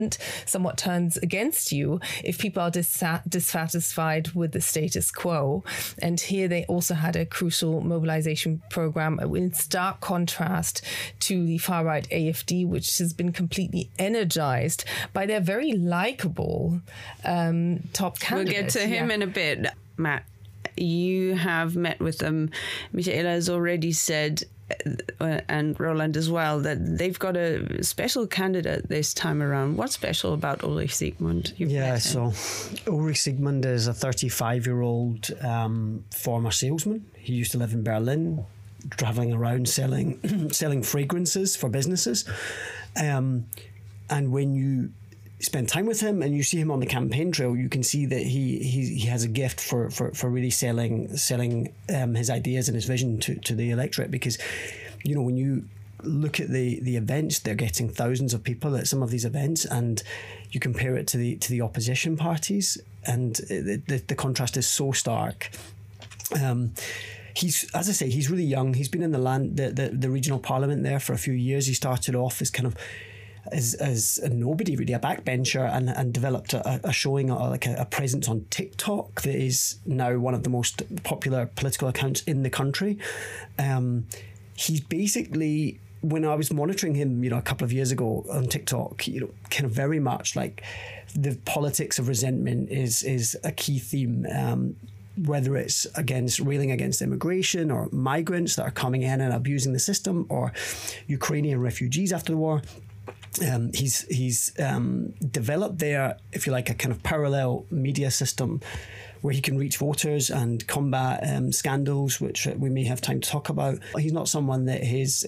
somewhat turns against you if people are dissatisfied with the status quo. And here they also had a crucial mobilization program in stark contrast to the far-right AfD, which has been completely energized by their very likable top candidate. We'll get to him in a bit. Matt, you have met with them. Michaela has already said, and Roland as well, that they've got a special candidate this time around. What's special about Ulrich Siegmund? So Ulrich Siegmund is a 35-year-old former salesman. He used to live in Berlin, traveling around selling fragrances for businesses. And when you spend time with him and you see him on the campaign trail, you can see that he has a gift for really selling his ideas and his vision to the electorate, because when you look at the events, they're getting thousands of people at some of these events, and you compare it to the opposition parties, and the contrast is so stark. He's, as I say, he's really young. He's been in the regional parliament there for a few years. He started off as kind of as a nobody, really, a backbencher, and developed a showing, a presence on TikTok that is now one of the most popular political accounts in the country. He's basically, when I was monitoring him, a couple of years ago on TikTok, kind of very much like the politics of resentment is a key theme. Whether it's railing against immigration or migrants that are coming in and abusing the system, or Ukrainian refugees after the war. He's developed there, if you like, a kind of parallel media system where he can reach voters and combat scandals, which we may have time to talk about. He's not someone that is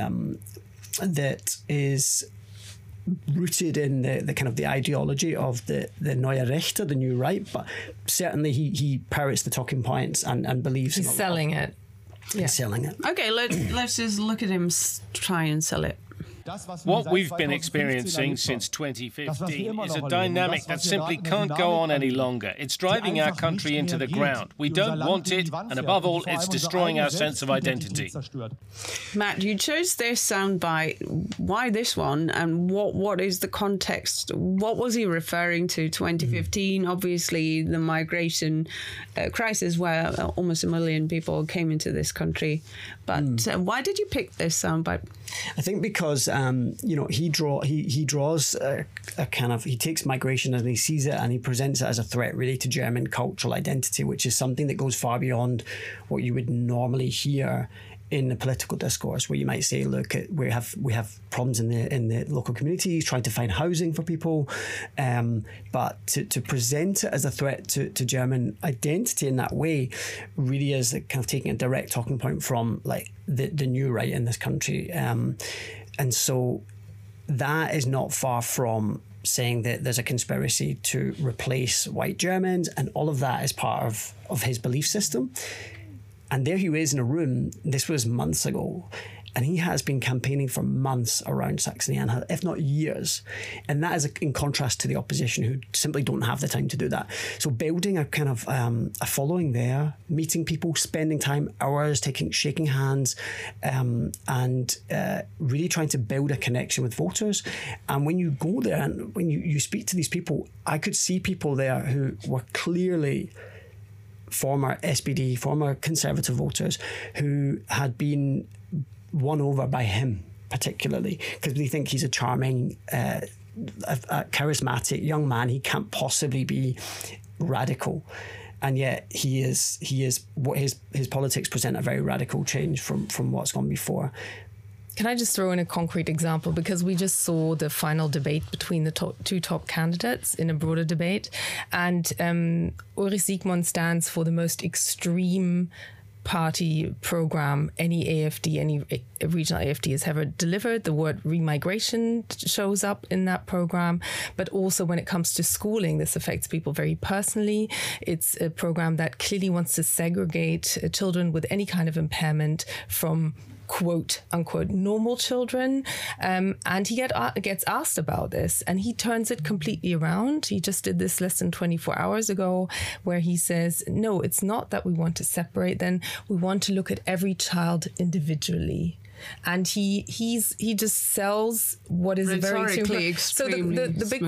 rooted in the kind of the ideology of the Neue Rechte, the new right, but certainly he parrots the talking points and believes he's selling it. He's selling it. Okay, let's just look at him try and sell it. What we've been experiencing since 2015 is a dynamic that simply can't go on any longer. It's driving our country into the ground. We don't want it, and above all, it's destroying our sense of identity. Matt, you chose this soundbite. Why this one, and what is the context? What was he referring to? 2015, obviously the migration crisis where almost 1 million people came into this country. But why did you pick this soundbite? I think because he draws a kind of, he takes migration and he sees it and he presents it as a threat really to German cultural identity, which is something that goes far beyond what you would normally hear in the political discourse, where you might say, look, we have problems in the local communities, trying to find housing for people, but to present it as a threat to German identity in that way really is kind of taking a direct talking point from like the new right in this country, and so that is not far from saying that there's a conspiracy to replace white Germans, and all of that is part of his belief system. And there he is in a room, this was months ago, and he has been campaigning for months around Saxony-Anhalt, if not years. And that is in contrast to the opposition, who simply don't have the time to do that. So building a kind of a following there, meeting people, spending time, hours, shaking hands, and really trying to build a connection with voters. And when you go there and when you speak to these people, I could see people there who were clearly former SPD, former Conservative voters who had been won over by him, particularly because they think he's a charming, a charismatic young man. He can't possibly be radical, and yet he is. What his politics present a very radical change from what's gone before. Can I just throw in a concrete example? Because we just saw the final debate between the two top candidates in a broader debate. And Ulrich Siegmund stands for the most extreme party program any regional AfD has ever delivered. The word remigration shows up in that program, but also when it comes to schooling, this affects people very personally. It's a program that clearly wants to segregate children with any kind of impairment from quote unquote normal children, and he gets asked about this and he turns it completely around. He just did this less than 24 hours ago where he says, no, it's not that we want to separate them, we want to look at every child individually. and he just sells what is a very Rhetorically so the big